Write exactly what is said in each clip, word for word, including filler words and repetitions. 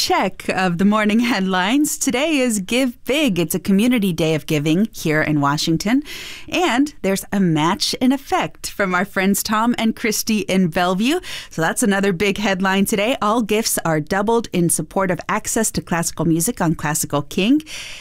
check of the morning headlines. Today is Give Big. It's a community day of giving here in Washington. And there's a match in effect from our friends Tom and Christy in Bellevue. So that's another big headline today. All gifts are doubled in support of access to classical music on Classical King.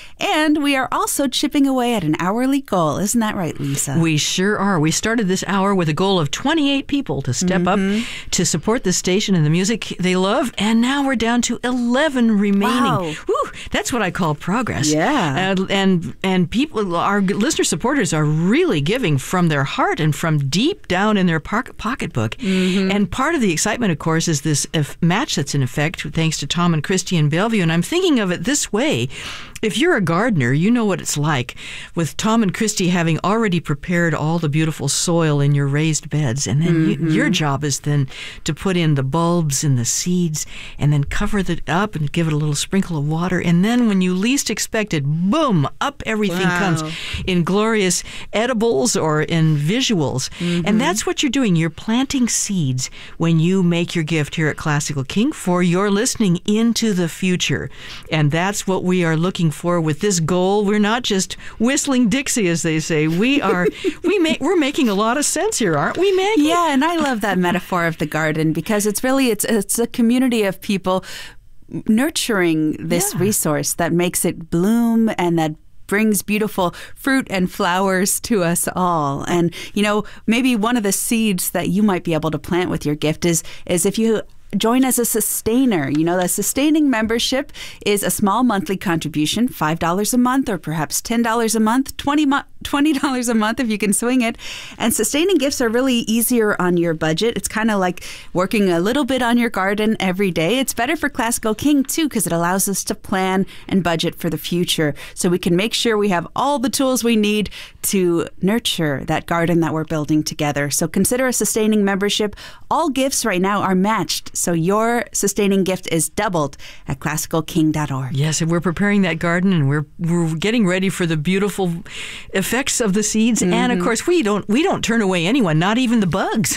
And we are also chipping away at an hourly goal. Isn't that right, Lisa? We sure are. We started this hour with a goal of twenty-eight people to step mm-hmm. up to support the station and the music they love. And now we're down to eleven remaining. Wow. Woo, that's what I call progress. Yeah. Uh, and and people, our listener supporters are really giving from their heart and from deep down in their pock- pocketbook. Mm-hmm. And part of the excitement, of course, is this match that's in effect thanks to Tom and Christy in Bellevue. And I'm thinking of it this way. If you're a gardener, you know what it's like with Tom and Christy having already prepared all the beautiful soil in your raised beds. And then mm-hmm. you, your job is then to put in the bulbs and the seeds and then cover it up and give it a little sprinkle of water. And then when you least expect it, boom, up everything wow. comes in glorious edibles or in visuals. Mm-hmm. And that's what you're doing. You're planting seeds when you make your gift here at Classical King for your listening into the future. And that's what we are looking for with this goal. We're not just whistling Dixie, as they say. We are we make we're making a lot of sense here, aren't we, Maggie? Yeah, and I love that metaphor of the garden because it's really it's it's a community of people nurturing this yeah. resource that makes it bloom and that brings beautiful fruit and flowers to us all. And you know, maybe one of the seeds that you might be able to plant with your gift is is if you join as a sustainer. You know, the sustaining membership is a small monthly contribution, five dollars a month or perhaps ten dollars a month, twenty dollars a month if you can swing it. And sustaining gifts are really easier on your budget. It's kind of like working a little bit on your garden every day. It's better for Classical King, too, because it allows us to plan and budget for the future so we can make sure we have all the tools we need to nurture that garden that we're building together. So consider a sustaining membership. All gifts right now are matched. So your sustaining gift is doubled at classical king dot org. Yes, and we're preparing that garden, and we're we're getting ready for the beautiful effects of the seeds. Mm-hmm. And of course, we don't we don't turn away anyone, not even the bugs.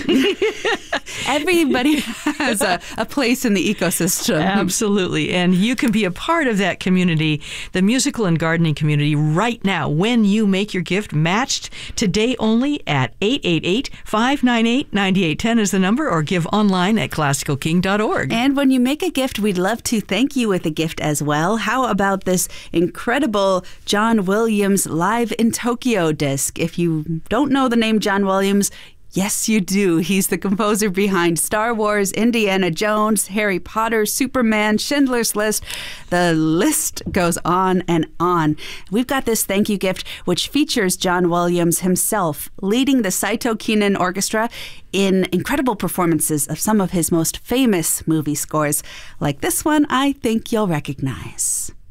Everybody has a, a place in the ecosystem. Absolutely, and you can be a part of that community, the musical and gardening community, right now when you make your gift matched today only at eight eight eight, five nine eight, nine eight one zero is the number, or give online at classical king dot org. And when you make a gift, we'd love to thank you with a gift as well. How about this incredible John Williams Live in Tokyo disc? If you don't know the name John Williams, yes, you do. He's the composer behind Star Wars, Indiana Jones, Harry Potter, Superman, Schindler's List. The list goes on and on. We've got this thank you gift, which features John Williams himself leading the Saito Kinen Orchestra in incredible performances of some of his most famous movie scores, like this one I think you'll recognize.